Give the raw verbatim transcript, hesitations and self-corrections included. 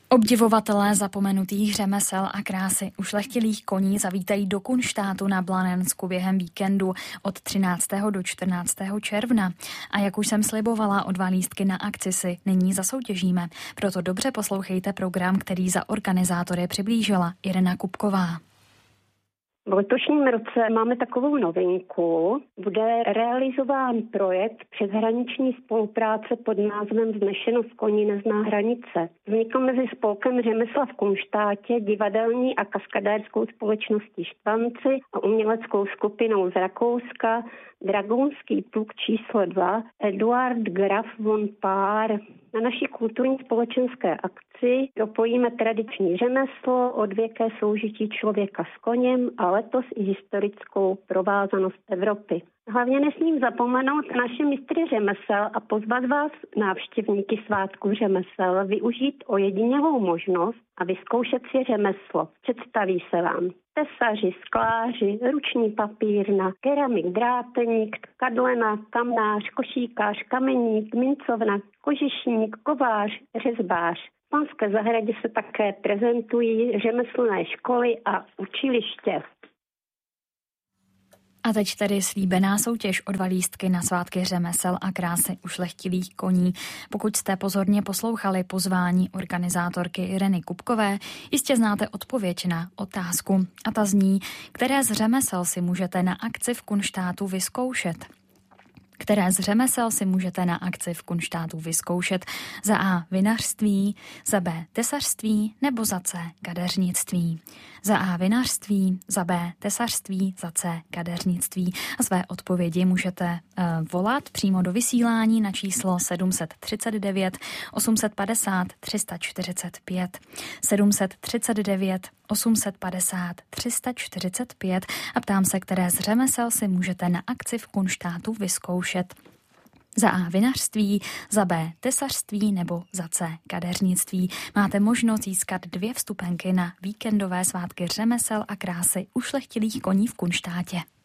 Obdivovatelé zapomenutých řemesel a krásy ušlechtilých koní zavítají do Kunštátu na Blanensku během víkendu od třináctého do čtrnáctého června. A jak už jsem slibovala, o dva lístky na akci si nyní zasoutěžíme. Proto dobře poslouchejte program, který za organizátory přiblížila Irena Kupková. V letošním roce máme takovou novinku. Bude realizován projekt přeshraniční spolupráce pod názvem Vznešenost koní nezná hranice. Vznikl mezi spolkem řemesla v Kunštátě, divadelní a kaskadérskou společností Štvanci a uměleckou skupinou z Rakouska Dragounský pluk číslo dva Eduard Graf von Paar. Na naší kulturní společenské akci propojíme tradiční řemeslo, odvěké soužití člověka s koněm a letos i historickou provázanost Evropy. Hlavně nesmím zapomenout naše mistry řemesel a pozvat vás, návštěvníky svátku řemesel, využít ojedinělou možnost a vyzkoušet si řemeslo. Představí se vám tesaři, skláři, ruční papírna, keramik, dráteník, tkadlena, kamnář, košíkář, kameník, mincovna, kožešník, kovář, řezbář. V Panské zahradě se také prezentují řemeslné školy a učiliště. A teď tedy slíbená soutěž o dva lístky na svátky řemesel a krásy ušlechtilých koní. Pokud jste pozorně poslouchali pozvání organizátorky Ireny Kupkové, jistě znáte odpověď na otázku. A ta zní, které z řemesel si můžete na akci v Kunštátu vyzkoušet. Které z řemesel si můžete na akci v Kunštátu vyzkoušet? Za A vinařství, za B tesařství nebo za C kadeřnictví? Za A vinařství, za B tesařství, za C kadeřnictví. A své odpovědi můžete uh, volat přímo do vysílání na číslo sedm set třicet devět osm set padesát tři sta čtyřicet pět. sedm set třicet devět osm set padesát tři sta čtyřicet pět a ptám se, které z řemesel si můžete na akci v Kunštátu vyzkoušet. Za A vinařství, za B tesařství nebo za C kadeřnictví. Máte možnost získat dvě vstupenky na víkendové svátky řemesel a krásy ušlechtilých koní v Kunštátě.